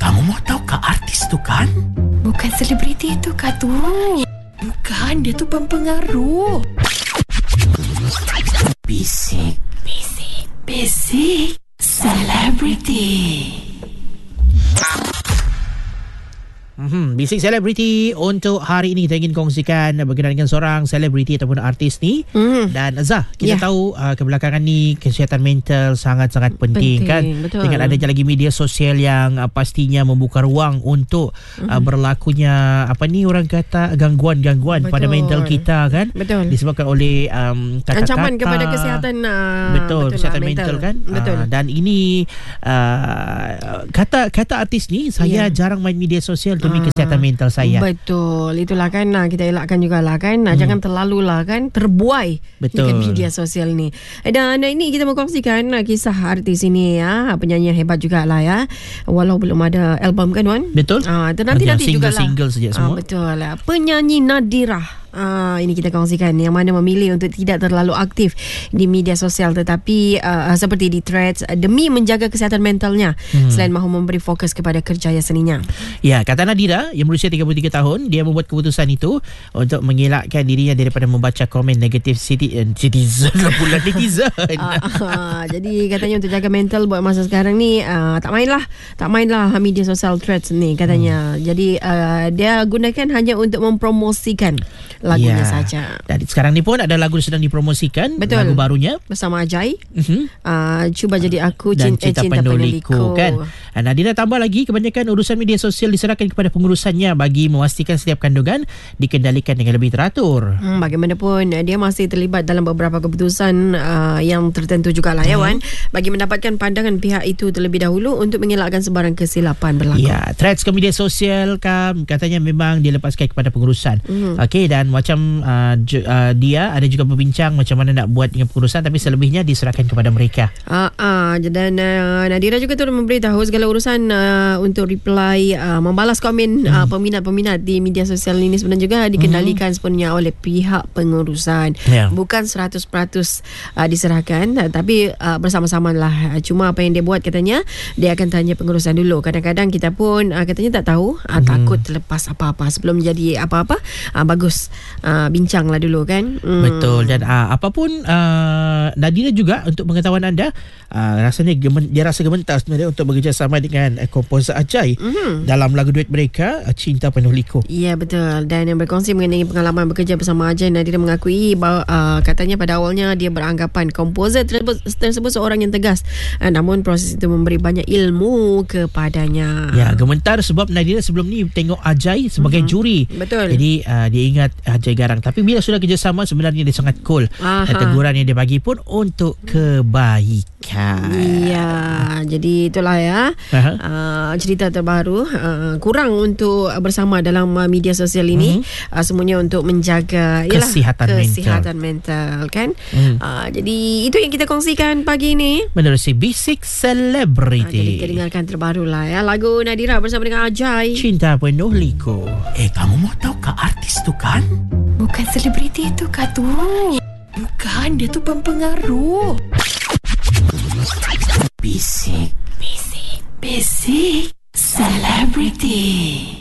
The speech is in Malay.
kamu mau tahu Kak artis tu kan? Bukan selebriti itu Kak tu. Bukan, dia tu pempengaruh. Bisik selebriti. Bisik selebriti untuk hari ini kita ingin kongsikan berkenaan dengan seorang selebriti ataupun artis ni. Dan Azah, kita tahu kebelakangan ni kesihatan mental sangat-sangat penting kan. Betul. Dengan adanya lagi media sosial yang pastinya membuka ruang untuk berlakunya orang kata gangguan-gangguan pada mental kita kan. Betul. Disebabkan oleh kata-kata ancaman kepada kesihatan kesihatan mental kan. Betul. Dan ini kata artis ni saya jarang main media sosial demi kesihatan mental saya. Betul. Itulah kan kita elakkan jugalah kan. Jangan terlalulah kan terbuai dengan media sosial ni. Dan ini kita berkongsikan kisah artis ini penyanyi yang hebat jugalah ya. Walau belum ada album kan Wan? Betul. Nanti jugalah. Single saja semua. Betul. Penyanyi Nadira. Ini kita kongsikan yang mana memilih untuk tidak terlalu aktif di media sosial tetapi seperti di Threads demi menjaga kesihatan mentalnya selain mahu memberi fokus kepada kerjaya seninya. Ya, kata Nadira yang berusia 33 tahun, dia membuat keputusan itu untuk mengelakkan dirinya daripada membaca komen negatif netizen. Jadi katanya untuk jaga mental buat masa sekarang ni tak mainlah media sosial Threads ni katanya. Jadi dia gunakan hanya untuk mempromosikan lagunya saja. Dan sekarang ni pun ada lagu sedang dipromosikan. Betul. Lagu barunya bersama Ajay. Cuba jadi aku dan cinta penuh liku kan. Nadira tambah lagi, kebanyakan urusan media sosial diserahkan kepada pengurusannya bagi memastikan setiap kandungan dikendalikan dengan lebih teratur. Bagaimanapun dia masih terlibat dalam beberapa keputusan yang tertentu jugalah ya Wan, bagi mendapatkan pandangan pihak itu terlebih dahulu untuk mengelakkan sebarang kesilapan berlaku. Ya, threads ke media sosial katanya memang dilepaskan kepada pengurusan. Okey, dan macam dia ada juga berbincang macam mana nak buat dengan pengurusan, tapi selebihnya diserahkan kepada mereka. Dan Nadira juga turut memberitahu segala urusan untuk reply membalas komen peminat-peminat di media sosial ini sebenarnya juga dikendalikan sepenuhnya oleh pihak pengurusan. Bukan 100% diserahkan, tapi bersama-sama lah. Cuma apa yang dia buat katanya dia akan tanya pengurusan dulu. Kadang-kadang kita pun katanya tak tahu, takut terlepas apa-apa sebelum jadi apa-apa. Bagus bincanglah dulu kan. Betul. Dan apapun Nadira juga untuk pengetahuan anda, rasanya dia rasa gementar sebenarnya untuk bekerjasama dengan komposer Ajay dalam lagu duet mereka Cinta Penuh Liku. Ya, betul. Dan yang berkongsi mengenai pengalaman bekerja bersama Ajay, Nadira mengakui bahawa katanya pada awalnya dia beranggapan komposer tersebut seorang yang tegas, namun proses itu memberi banyak ilmu kepadanya. Ya, gementar sebab Nadira sebelum ni tengok Ajay sebagai juri. Betul. Jadi dia ingat Ajay garang, tapi bila sudah kerjasama sebenarnya dia sangat cool. Teguran yang dia bagi pun untuk kebaikan. Ya, jadi itulah ya cerita terbaru. Kurang untuk bersama dalam media sosial ini, semuanya untuk menjaga kesihatan mental kan. Jadi itu yang kita kongsikan pagi ini menerusi Bisik Selebriti. Jadi kita dengarkan terbaru lah ya, lagu Nadira bersama dengan Ajay, Cinta Penuh Liku. Kamu mau tahu Kak artis tu kan? Bukan selebriti itu Kak tu. Bukan, dia tu pempengaruh. Bisik